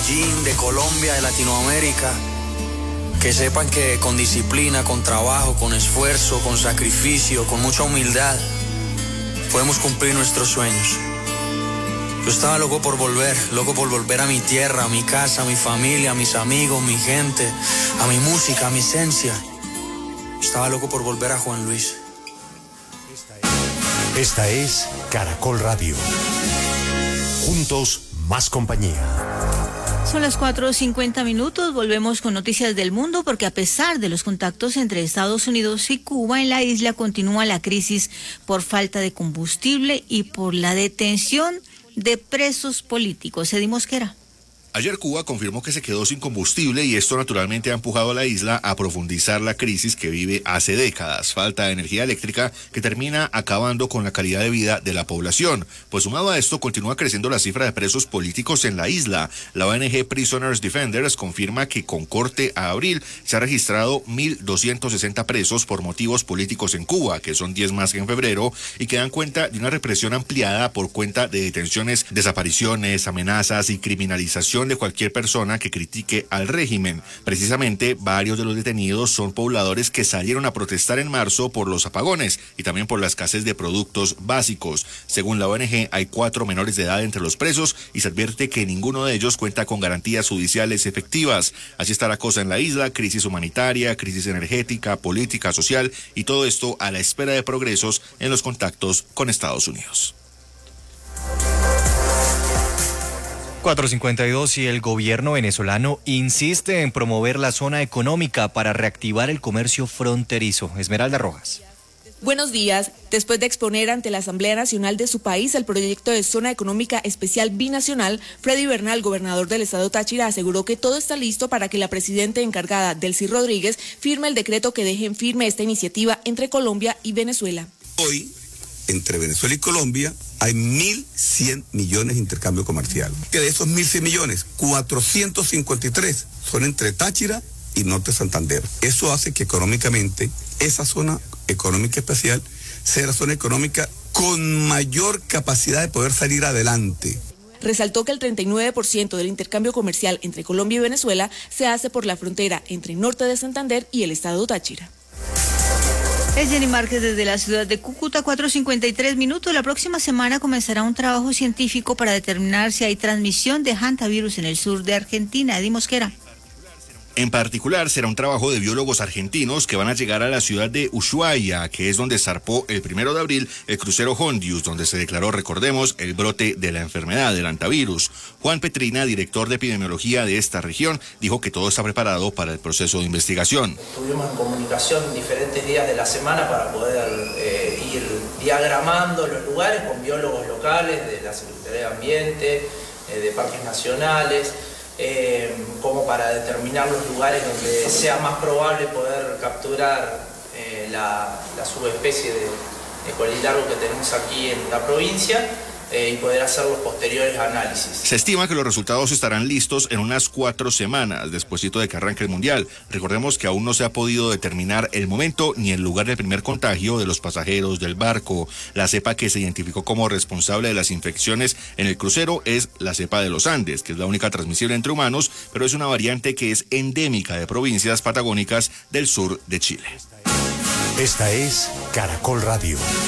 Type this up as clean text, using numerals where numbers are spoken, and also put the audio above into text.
Medellín, de Colombia, de Latinoamérica, que sepan que con disciplina, con trabajo, con esfuerzo, con sacrificio, con mucha humildad, podemos cumplir nuestros sueños. Yo estaba loco por volver a mi tierra, a mi casa, a mi familia, a mis amigos, mi gente, a mi música, a mi esencia. Estaba loco por volver a Juan Luis. Esta es Caracol Radio. Juntos, más compañía. Son las 4:50, volvemos con noticias del mundo porque a pesar de los contactos entre Estados Unidos y Cuba, en la isla continúa la crisis por falta de combustible y por la detención de presos políticos. Eddie Mosquera. Ayer Cuba confirmó que se quedó sin combustible y esto naturalmente ha empujado a la isla a profundizar la crisis que vive hace décadas. Falta de energía eléctrica que termina acabando con la calidad de vida de la población. Pues sumado a esto, continúa creciendo la cifra de presos políticos en la isla. La ONG Prisoners Defenders confirma que con corte a abril se ha registrado 1.260 presos por motivos políticos en Cuba, que son 10 más que en febrero, y que dan cuenta de una represión ampliada por cuenta de detenciones, desapariciones, amenazas y criminalización de cualquier persona que critique al régimen. Precisamente, varios de los detenidos son pobladores que salieron a protestar en marzo por los apagones y también por la escasez de productos básicos. Según la ONG, hay 4 menores de edad entre los presos y se advierte que ninguno de ellos cuenta con garantías judiciales efectivas. Así está la cosa en la isla: crisis humanitaria, crisis energética, política, social, y todo esto a la espera de progresos en los contactos con Estados Unidos. 4:52 y el gobierno venezolano insiste en promover la zona económica para reactivar el comercio fronterizo. Esmeralda Rojas. Buenos días. Después de exponer ante la Asamblea Nacional de su país el proyecto de Zona Económica Especial Binacional, Freddy Bernal, gobernador del estado Táchira, aseguró que todo está listo para que la presidenta encargada, Delcy Rodríguez, firme el decreto que deje en firme esta iniciativa entre Colombia y Venezuela. Hoy, entre Venezuela y Colombia, hay 1.100 millones de intercambio comercial. Que de esos 1.100 millones, 453 son entre Táchira y Norte Santander. Eso hace que económicamente esa zona económica especial sea la zona económica con mayor capacidad de poder salir adelante. Resaltó que el 39% del intercambio comercial entre Colombia y Venezuela se hace por la frontera entre Norte de Santander y el estado Táchira. Es Jenny Márquez desde la ciudad de Cúcuta, 4:53. La próxima semana comenzará un trabajo científico para determinar si hay transmisión de hantavirus en el sur de Argentina. Eddie Mosquera. En particular, será un trabajo de biólogos argentinos que van a llegar a la ciudad de Ushuaia, que es donde zarpó el 1 de abril el crucero Hondius, donde se declaró, recordemos, el brote de la enfermedad del hantavirus. Juan Petrina, director de epidemiología de esta región, dijo que todo está preparado para el proceso de investigación. Estuvimos en comunicación diferentes días de la semana para poder ir diagramando los lugares con biólogos locales de la Secretaría de Ambiente, de Parques Nacionales, como para determinar los lugares donde sea más probable poder capturar la subespecie de colilargo que tenemos aquí en la provincia y poder hacer los posteriores análisis. Se estima que los resultados estarán listos en unas 4 semanas, despuesito de que arranque el Mundial. Recordemos que aún no se ha podido determinar el momento ni el lugar del primer contagio de los pasajeros del barco. La cepa que se identificó como responsable de las infecciones en el crucero es la cepa de los Andes, que es la única transmisible entre humanos, pero es una variante que es endémica de provincias patagónicas del sur de Chile. Esta es Caracol Radio.